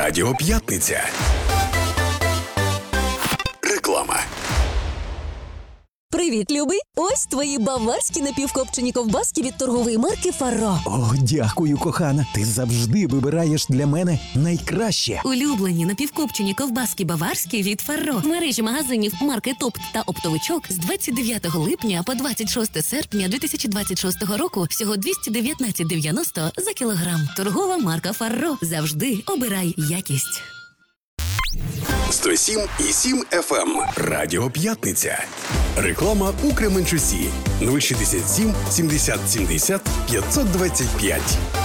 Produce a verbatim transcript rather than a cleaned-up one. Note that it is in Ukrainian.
Радіо П'ятниця. Реклама. Привіт, любий! Ось твої баварські напівкопчені ковбаски від торгової марки «Фарро». О, дякую, кохана. Ти завжди вибираєш для мене найкраще. Улюблені напівкопчені ковбаски баварські від «Фарро» в мережі магазинів марки «Топт» та «Оптовичок» з двадцять дев'ятого липня по двадцять шосте серпня дві тисячі двадцять шостого року всього двісті дев'ятнадцять дев'яносто за кілограм. Торгова марка «Фарро». Завжди обирай якість. сто сім і сім еф ем. Радіо П'ятниця. Реклама у Кременчусі. нуль шістдесят сім сімдесят сімдесят п'ятсот двадцять п'ять.